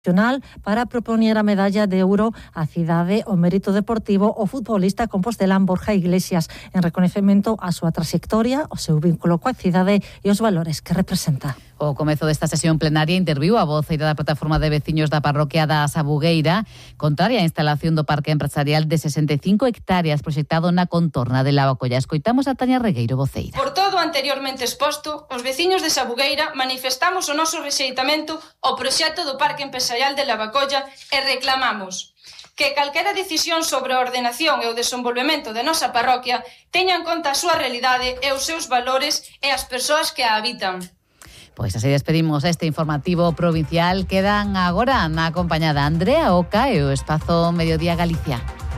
para propoñer a medalla de ouro á cidade, o mérito deportivo o futbolista compostelán Borja Iglesias en recoñecemento á súa trayectoria, o seu vínculo coa cidade e os valores que representa. O comezo desta sesión plenaria interviu a voceira da plataforma de veciños da parroquia da Sabugueira, contraria á instalación do parque empresarial de 65 hectáreas proxectado na contorna de Lavacolla. Escoitamos a Tania Regueiro, voceira. Por todo o anteriormente exposto, os veciños de Sabugueira manifestamos o noso rexeitamento ao proxecto do parque empresarial de Lavacolla e reclamamos que calquera decisión sobre a ordenación e o desenvolvemento de nosa parroquia teña en conta a súa realidade e os seus valores e as persoas que a habitan. Pois así despedimos este informativo provincial. Quedan agora na acompañada Andrea Oca e o Espazo Mediodía Galicia.